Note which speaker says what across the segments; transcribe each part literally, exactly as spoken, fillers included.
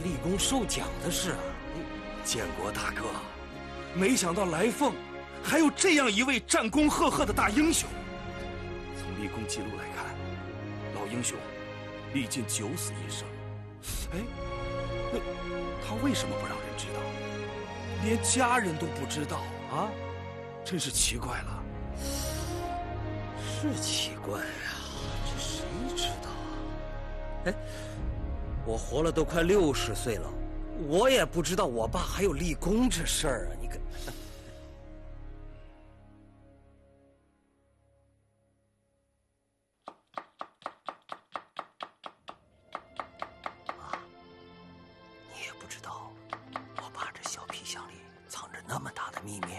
Speaker 1: 立功受奖的事啊！
Speaker 2: 建国大哥，没想到来凤还有这样一位战功赫赫的大英雄。从立功记录来看，老英雄历尽九死一生。哎，那他为什么不让人知道？连家人都不知道啊！真是奇怪了。
Speaker 1: 是奇怪啊，这谁知道啊？哎，我活了都快六十岁了，我也不知道我爸还有立功这事儿啊！你看，妈，你也不知道我爸这小皮箱里藏着那么大的秘密。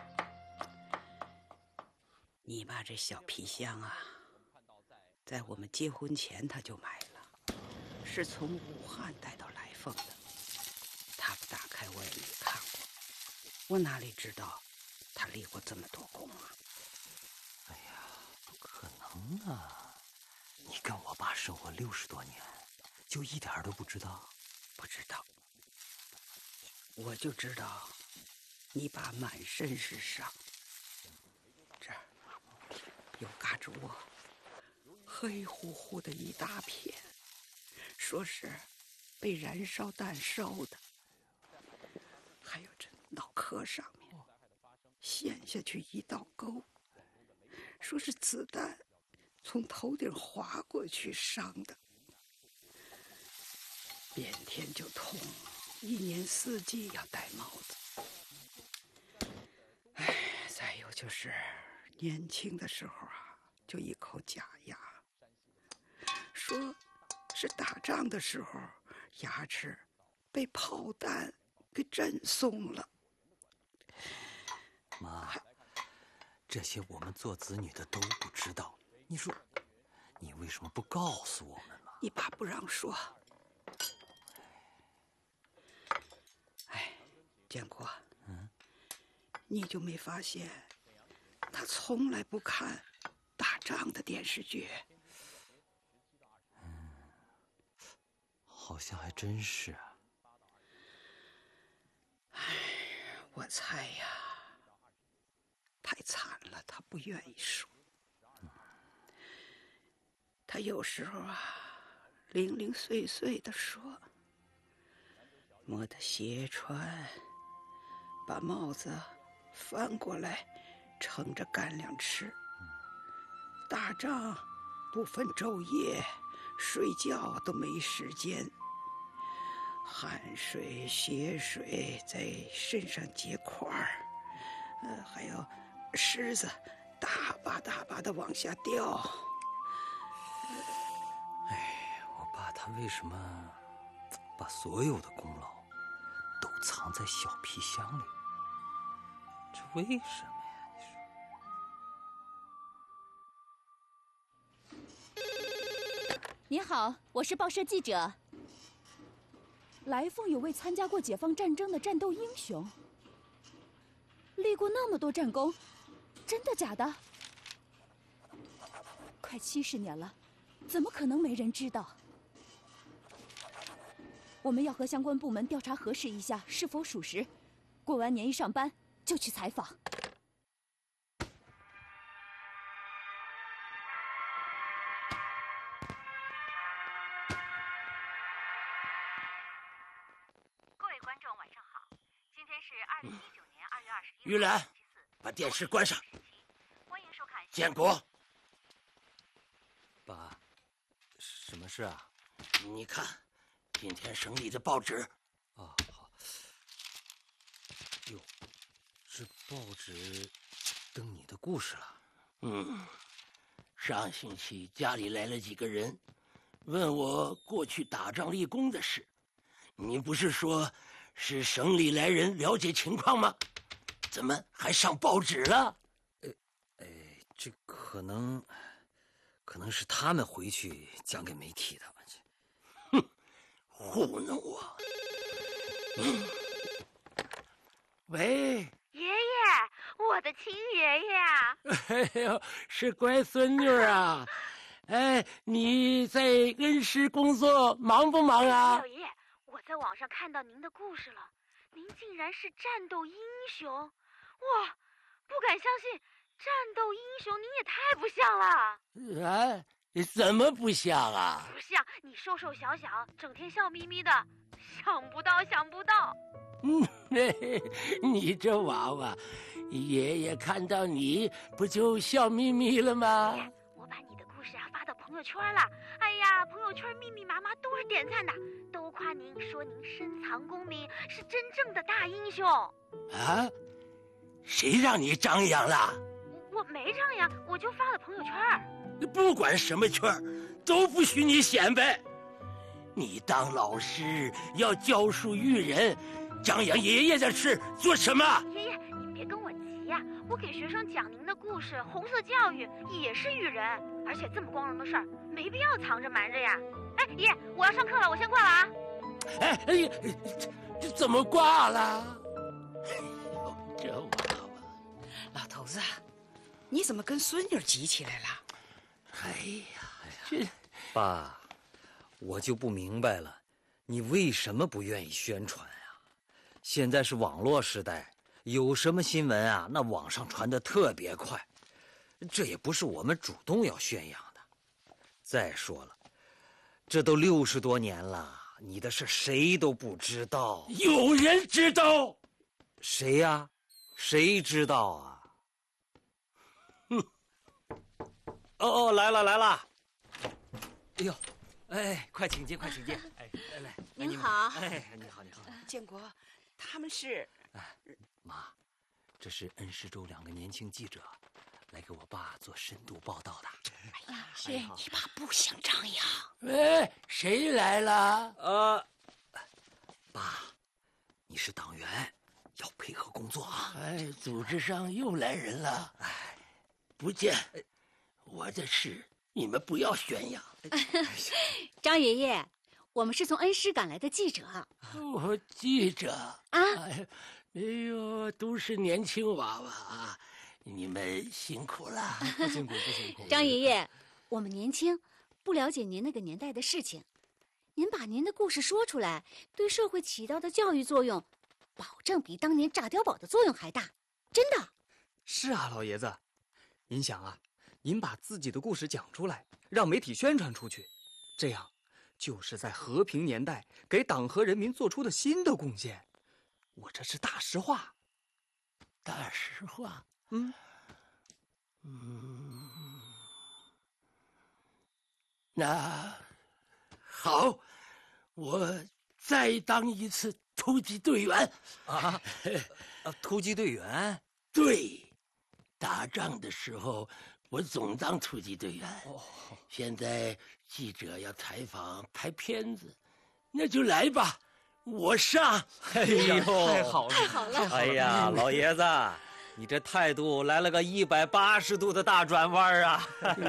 Speaker 3: 你爸这小皮箱啊，在我们结婚前他就买了，是从武汉带到来凤的。他不打开我也没看过，我哪里知道他立过这么多功啊？
Speaker 1: 哎呀，不可能啊！你跟我爸生活六十多年，就一点都不知道？
Speaker 3: 不知道，我就知道你爸满身是伤，这儿有嘎吱窝，黑乎乎的一大片，说是被燃烧弹烧的。还有这脑壳上面陷下去一道沟，说是子弹从头顶划过去伤的。变天就痛，一年四季要戴帽子。哎，再有就是年轻的时候啊，就一口假牙，说是打仗的时候牙齿被炮弹给震松了。
Speaker 1: 妈，这些我们做子女的都不知道，你说你为什么不告诉我们呢？
Speaker 3: 你爸不让说。哎，建国，嗯，你就没发现他从来不看打仗的电视剧？
Speaker 1: 嗯，好像还真是啊。
Speaker 3: 哎，我猜呀，太惨了，他不愿意说。嗯，他有时候啊，零零碎碎的说，磨得鞋穿，把帽子翻过来盛着干粮吃。打仗不分昼夜，睡觉都没时间，汗水血水在身上结块儿，呃，还有虱子大把大把的往下掉。
Speaker 1: 哎，我爸他为什么把所有的功劳都藏在小皮箱里？这为什么呀？你说。
Speaker 4: 您好，我是报社记者。来凤有位参加过解放战争的战斗英雄，立过那么多战功，真的假的？快七十年了，怎么可能没人知道？我们要和相关部门调查核实一下是否属实，过完年一上班就去采访。
Speaker 5: 玉兰，把电视关上。建国，
Speaker 1: 爸，什么事啊？
Speaker 5: 你看，今天省里的报纸。
Speaker 1: 哦，好。哟，这报纸登你的故事了。
Speaker 5: 嗯，上星期家里来了几个人，问我过去打仗立功的事。你不是说是省里来人了解情况吗？怎么还上报纸了？
Speaker 1: 呃，哎，这可能，可能是他们回去讲给媒体的。
Speaker 5: 哼，糊弄我！嗯、喂，
Speaker 6: 爷爷，我的亲爷爷啊！
Speaker 5: 哎呦，是乖孙女啊！哎，你在恩施工作忙不忙啊？
Speaker 6: 老爷， 我在网上看到您的故事了，您竟然是战斗英雄！哇，不敢相信，战斗英雄您也太不像了。
Speaker 5: 啊，怎么不像啊？
Speaker 6: 不像，你瘦瘦小小，整天笑眯眯的，想不到，想不到。
Speaker 5: 嗯，你这娃娃，爷爷看到你不就笑眯眯了吗？
Speaker 6: 我把你的故事啊发到朋友圈了，哎呀，朋友圈密密麻麻都是点赞的，都夸您，说您深藏功名，是真正的大英雄。
Speaker 5: 啊？谁让你张扬了？
Speaker 6: 我没张扬，我就发了朋友圈。
Speaker 5: 不管什么圈都不许你显摆。你当老师要教书育人，张扬爷爷的事做什么？
Speaker 6: 爷爷，你别跟我急呀、啊，我给学生讲您的故事，红色教育也是育人，而且这么光荣的事儿，没必要藏着瞒着呀。哎，爷爷，我要上课了，我先挂了啊。
Speaker 5: 哎哎呀，这怎么挂了？哎呦，这娃娃，
Speaker 3: 老头子，你怎么跟孙女急起来了？
Speaker 5: 哎呀，这
Speaker 1: 爸，我就不明白了，你为什么不愿意宣传啊？现在是网络时代，有什么新闻啊，那网上传得特别快，这也不是我们主动要宣扬的。再说了，这都六十多年了，你的事谁都不知道。
Speaker 5: 有人知道？
Speaker 1: 谁呀、啊？谁知道啊？哼！哦哦，来了来了！哎呦，哎，快请进，快请进！哎，来来，
Speaker 4: 您好。
Speaker 1: 哎，你好，你好。
Speaker 3: 建国，他们是……
Speaker 1: 哎，妈，这是恩施州两个年轻记者，来给我爸做深度报道的。
Speaker 3: 哎呀，是你爸不想张扬。
Speaker 5: 喂，谁来了？
Speaker 1: 呃，爸，你是党员，要配合工作啊。
Speaker 5: 哎，组织上又来人了。哎，不见。我的事你们不要宣扬。
Speaker 4: 张爷爷，我们是从恩施赶来的记者。
Speaker 5: 哦，记者
Speaker 4: 啊！
Speaker 5: 哎，哎呦，都是年轻娃娃啊，你们辛苦了。
Speaker 1: 不辛苦，不辛苦。
Speaker 4: 张爷爷，我们年轻，不了解您那个年代的事情，您把您的故事说出来，对社会起到的教育作用，保证比当年炸碉堡的作用还大，真的。
Speaker 7: 是啊，老爷子，您想啊。您把自己的故事讲出来，让媒体宣传出去，这样就是在和平年代给党和人民做出的新的贡献。我这是大实话。
Speaker 5: 大实话？
Speaker 7: 嗯
Speaker 5: 嗯，那好，我再当一次突击队员。
Speaker 1: 啊？啊，突击队员？
Speaker 5: 对，打仗的时候我总当突击队员。哦，现在记者要采访拍片子，那就来吧，我上。
Speaker 1: 哎呦，
Speaker 7: 太好了，
Speaker 4: 太好了！
Speaker 1: 哎呀，老爷子，你这态度来了个一百八十度的大转弯啊！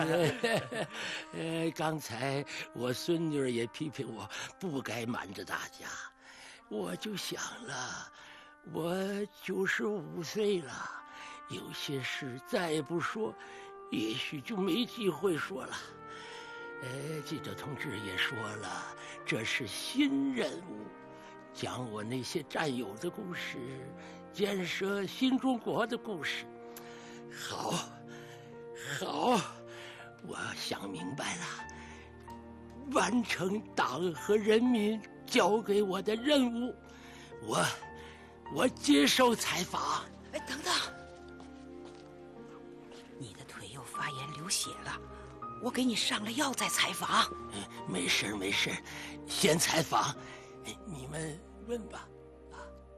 Speaker 5: 呃，刚才我孙女也批评我不该瞒着大家，我就想了，我九十五岁了，有些事再不说，也许就没机会说了。呃，记者同志也说了，这是新任务，讲我那些战友的故事，建设新中国的故事。好，好，我想明白了，完成党和人民交给我的任务，我，我接受采访。
Speaker 3: 哎，等等，你的腿又发炎流血了，我给你上了药再采访。
Speaker 5: 没事没事，先采访，你们问吧。啊，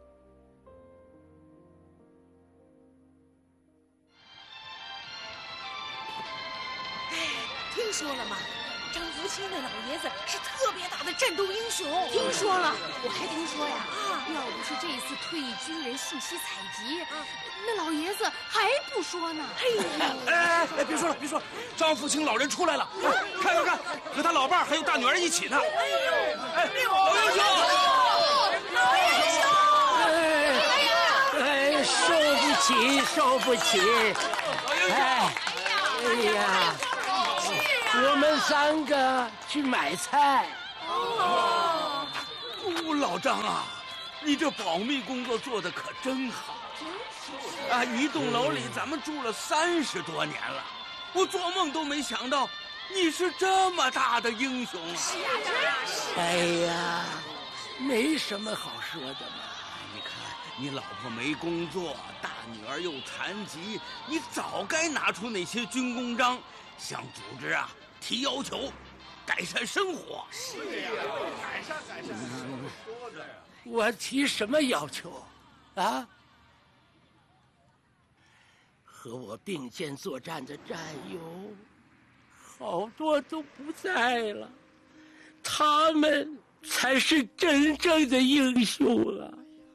Speaker 3: 哎，听说了吗？张福清那老爷子是特别大的战斗英雄。听说了，我还听说呀，啊，
Speaker 8: 要不是这次退役军人信息采集，啊，那老爷子还不说呢。
Speaker 2: 哎哎哎，别说了别说了，张福清老人出来了，看看看，和他老伴儿还有大女儿一起呢。哎呦，哎，老英雄，
Speaker 3: 老英雄，
Speaker 5: 哎呀，哎，受不起，受不起，哎，哎呀。我们三个去买菜。
Speaker 8: 哦，
Speaker 2: 老张啊，你这保密工作做得可真好啊！一栋楼里咱们住了三十多年了，我做梦都没想到你是这么大的英雄啊！
Speaker 5: 是啊，真是。哎呀，没什么好说的嘛。
Speaker 2: 你看，你老婆没工作，大女儿又残疾，你早该拿出那些军功章，向组织啊提要求，改善生活。
Speaker 5: 是呀，改善改善。说的呀。我提什么要求啊？和我并肩作战的战友，好多都不在了，他们才是真正的英雄啊！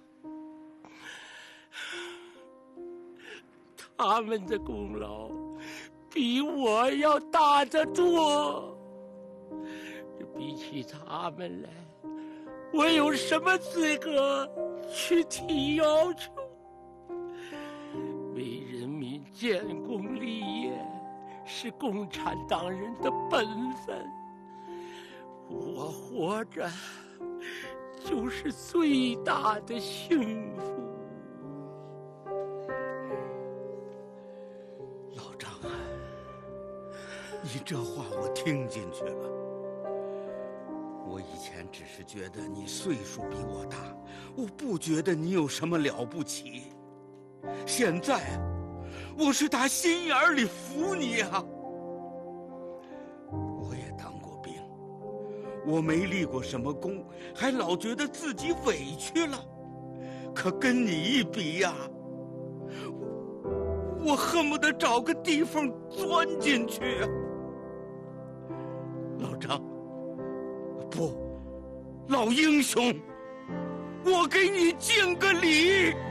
Speaker 5: 他们的功劳比我要大得多。比起他们来，我有什么资格去提要求？为人民建功立业是共产党人的本分，我活着就是最大的幸福。
Speaker 2: 老张啊，你这话我听进去了。我以前只是觉得你岁数比我大，我不觉得你有什么了不起。现在，我是打心眼里服你啊！我也当过兵，我没立过什么功，还老觉得自己委屈了。可跟你一比呀，我我恨不得找个地缝钻进去啊！老张。不，老英雄，我给你敬个礼。